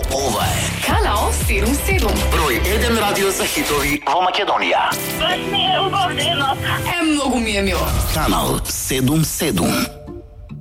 Ова е Kanal 77. број 1 радио за хитови во Македонија. Баш ми е убавлено. Mnogo mi je milo. Канал 77.